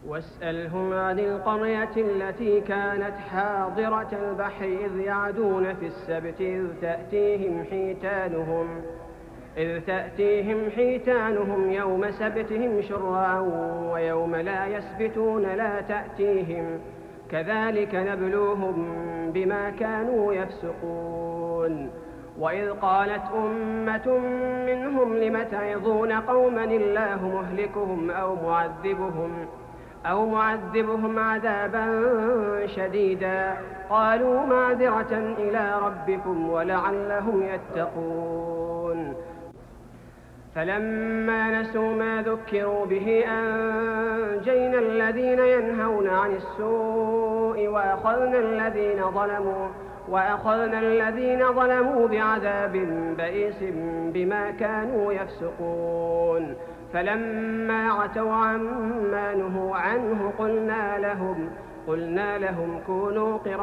واسألهم عن القرية التي كانت حاضرة البحر إذ يعدون في السبت إذ تأتيهم حيتانهم يوم سبتهم شرعا ويوم لا يسبتون لا تأتيهم كذلك نبلوهم بما كانوا يفسقون. وإذ قالت أمة منهم لم تعظون قوما الله مهلكهم أو معذبهم عذابا شديدا قالوا معذرة إلى ربكم ولعلهم يتقون. فلما نسوا ما ذكروا به أنجينا الذين ينهون عن السوء وأخذنا الذين ظلموا بعذاب بئيس بما كانوا يفسقون. فلما عتوا عما نهوا عنه قلنا لهم كونوا قردة